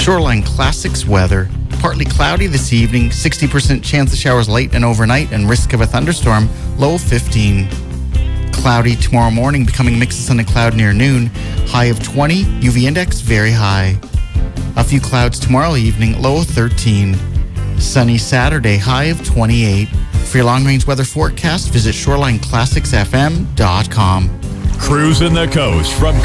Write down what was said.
Shoreline Classics weather. Partly cloudy this evening, 60% chance of showers late and overnight, and risk of a thunderstorm, low of 15. Cloudy tomorrow morning, becoming mix of sun and cloud near noon, high of 20, UV index very high. A few clouds tomorrow evening, low of 13. Sunny Saturday, high of 28. For your long-range weather forecast, visit ShorelineClassicsFM.com. Cruising the coast from